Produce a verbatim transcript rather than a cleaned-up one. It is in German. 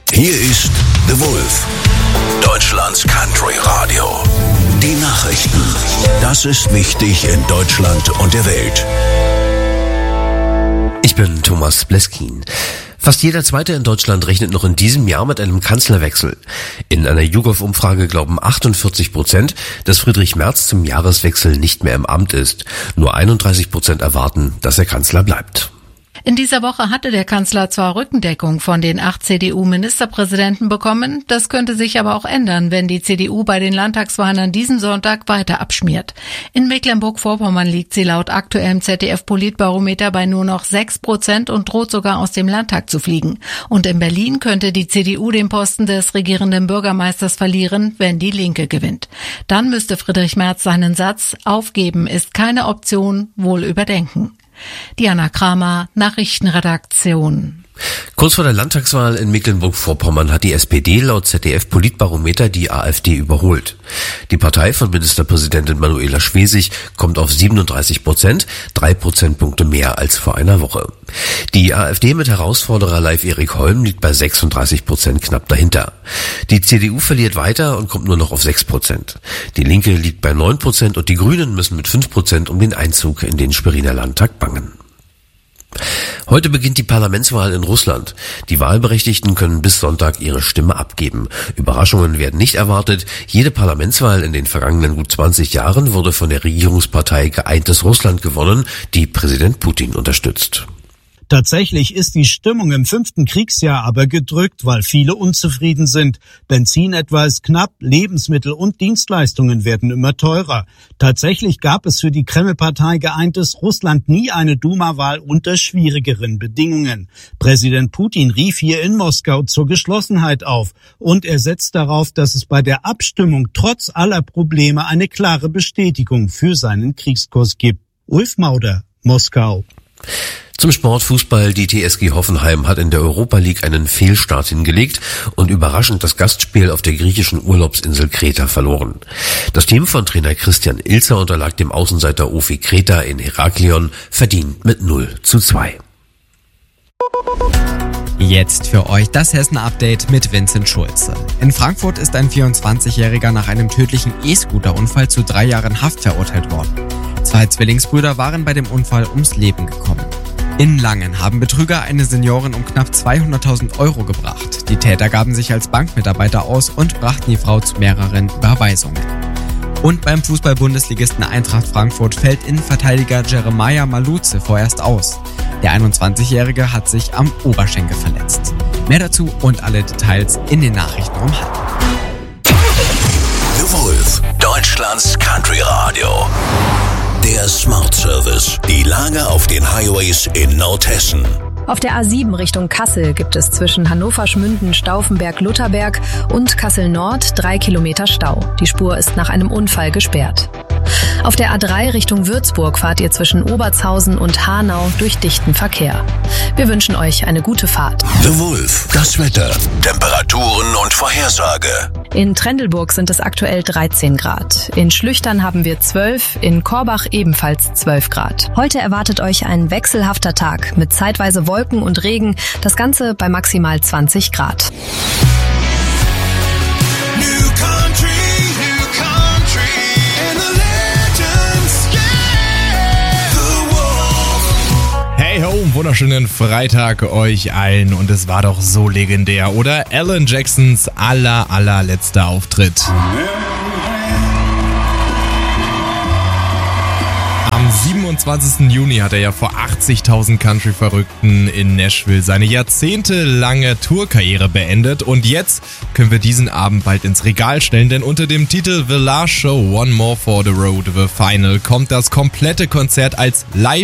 Hier ist The Wolf, Deutschlands Country Radio. Die Nachrichten. Das ist wichtig in Deutschland und der Welt. Ich bin Thomas Bleskin. Fast jeder Zweite in Deutschland rechnet noch in diesem Jahr mit einem Kanzlerwechsel. In einer YouGov-Umfrage glauben achtundvierzig Prozent, dass Friedrich Merz zum Jahreswechsel nicht mehr im Amt ist. Nur einunddreißig Prozent erwarten, dass er Kanzler bleibt. In dieser Woche hatte der Kanzler zwar Rückendeckung von den acht C D U-Ministerpräsidenten bekommen, das könnte sich aber auch ändern, wenn die C D U bei den Landtagswahlen an diesem Sonntag weiter abschmiert. In Mecklenburg-Vorpommern liegt sie laut aktuellem Z D F-Politbarometer bei nur noch sechs Prozent und droht sogar aus dem Landtag zu fliegen. Und in Berlin könnte die C D U den Posten des regierenden Bürgermeisters verlieren, wenn die Linke gewinnt. Dann müsste Friedrich Merz seinen Satz "Aufgeben ist keine Option" wohl überdenken. Diana Kramer, Nachrichtenredaktion. Kurz vor der Landtagswahl in Mecklenburg-Vorpommern hat die S P D laut Z D F-Politbarometer die AfD überholt. Die Partei von Ministerpräsidentin Manuela Schwesig kommt auf siebenunddreißig Prozent, drei Prozentpunkte mehr als vor einer Woche. Die AfD mit Herausforderer Leif Erik Holm liegt bei sechsunddreißig Prozent knapp dahinter. Die C D U verliert weiter und kommt nur noch auf sechs Prozent. Die Linke liegt bei neun Prozent und die Grünen müssen mit fünf Prozent um den Einzug in den Schweriner Landtag bangen. Heute beginnt die Parlamentswahl in Russland. Die Wahlberechtigten können bis Sonntag ihre Stimme abgeben. Überraschungen werden nicht erwartet. Jede Parlamentswahl in den vergangenen gut zwanzig Jahren wurde von der Regierungspartei Geeintes Russland gewonnen, die Präsident Putin unterstützt. Tatsächlich ist die Stimmung im fünften Kriegsjahr aber gedrückt, weil viele unzufrieden sind. Benzin etwa ist knapp, Lebensmittel und Dienstleistungen werden immer teurer. Tatsächlich gab es für die Kreml-Partei Geeintes Russland nie eine Duma-Wahl unter schwierigeren Bedingungen. Präsident Putin rief hier in Moskau zur Geschlossenheit auf und er setzt darauf, dass es bei der Abstimmung trotz aller Probleme eine klare Bestätigung für seinen Kriegskurs gibt. Ulf Mauder, Moskau. Zum Sport Fußball. Die T S G Hoffenheim hat in der Europa League einen Fehlstart hingelegt und überraschend das Gastspiel auf der griechischen Urlaubsinsel Kreta verloren. Das Team von Trainer Christian Ilzer unterlag dem Außenseiter O F I Kreta in Heraklion verdient mit null zu zwei. Jetzt für euch das Hessen-Update mit Vincent Schulze. In Frankfurt ist ein vierundzwanzigjähriger nach einem tödlichen E-Scooter-Unfall zu drei Jahren Haft verurteilt worden. Zwei Zwillingsbrüder waren bei dem Unfall ums Leben gekommen. In Langen haben Betrüger eine Seniorin um knapp zweihunderttausend Euro gebracht. Die Täter gaben sich als Bankmitarbeiter aus und brachten die Frau zu mehreren Überweisungen. Und beim Fußball-Bundesligisten Eintracht Frankfurt fällt Innenverteidiger Jeremiah Maluze vorerst aus. Der einundzwanzigjährige hat sich am Oberschenkel verletzt. Mehr dazu und alle Details in den Nachrichten um halb. The Wolf, Deutschlands Country Radio. Der Smart Service. Die Lage auf den Highways in Nordhessen. Auf der A sieben Richtung Kassel gibt es zwischen Hannover-Schmünden, Stauffenberg-Lutherberg und Kassel-Nord drei Kilometer Stau. Die Spur ist nach einem Unfall gesperrt. Auf der A drei Richtung Würzburg fahrt ihr zwischen Obertshausen und Hanau durch dichten Verkehr. Wir wünschen euch eine gute Fahrt. The Wolf, das Wetter, Temperaturen und Vorhersage. In Trendelburg sind es aktuell dreizehn Grad. In Schlüchtern haben wir zwölf, in Korbach ebenfalls zwölf Grad. Heute erwartet euch ein wechselhafter Tag mit zeitweise Wolken und Regen, das Ganze bei maximal zwanzig Grad. Hey ho, wunderschönen Freitag euch allen und es war doch so legendär, oder? Alan Jacksons aller, allerletzter Auftritt. Am siebenundzwanzigsten Juni hat er ja vor achtzigtausend Country-Verrückten in Nashville seine jahrzehntelange Tourkarriere beendet und jetzt können wir diesen Abend bald ins Regal stellen, denn unter dem Titel The Last Show, One More for the Road, The Final kommt das komplette Konzert als Live